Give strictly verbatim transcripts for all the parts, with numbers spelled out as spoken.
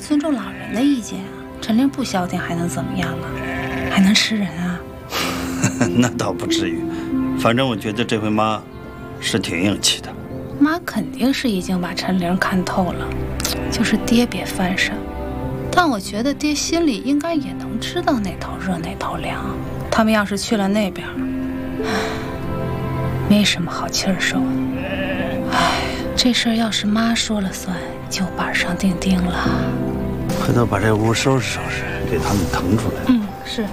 尊重老人的意见啊。陈玲不消停还能怎么样啊？还能吃人啊？ 那倒不至于，反正我觉得这回妈是挺硬气的。 妈肯定是已经把陈玲看透了，就是爹别翻身。但我觉得爹心里应该也能知道哪头热哪头凉。他们要是去了那边，没什么好气儿受的。哎，这事儿要是妈说了算，就板上钉钉了。 回头把这屋收拾收拾，给他们腾出来。 嗯，是。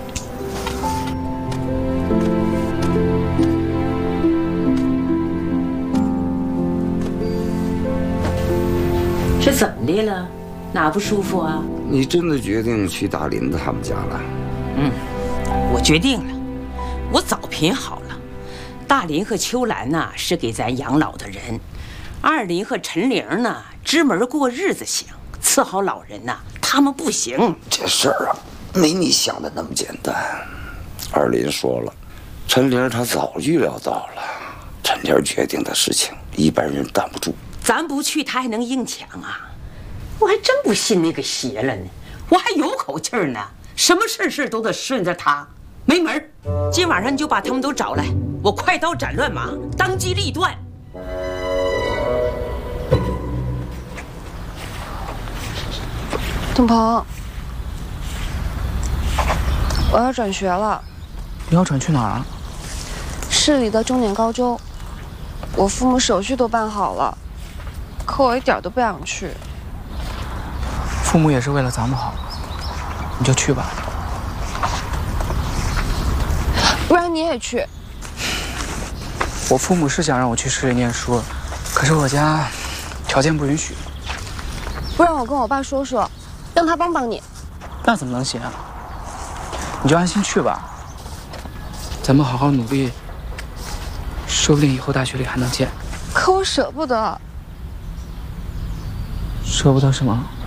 是怎么的了？哪不舒服啊？ 你真的决定去大林子他们家了？ 嗯，我决定了，我早品好了。大林和秋兰呐是给咱养老的人，二林和陈玲呢支门过日子行，伺候老人呐他们不行。 这事儿啊，没你想的那么简单。二林说了，陈玲她早预料到了，陈玲决定的事情一般人挡不住。 咱不去，他还能硬抢啊？我还真不信那个邪了呢，我还有口气儿呢。什么事事都得顺着他，没门儿。今晚上你就把他们都找来，我快刀斩乱麻，当机立断。 董鹏，我要转学了。 你要转去哪儿啊？ 市里的重点高中，我父母手续都办好了。可我一点都不想去。 父母也是为了咱们好，你就去吧。 不然你也去。 我父母是想让我去市里念书，可是我家条件不允许。 不然我跟我爸说说，让他帮帮你。 那怎么能行啊？你就安心去吧。咱们好好努力，说不定以后大学里还能见。 可我舍不得。 舍不得什么？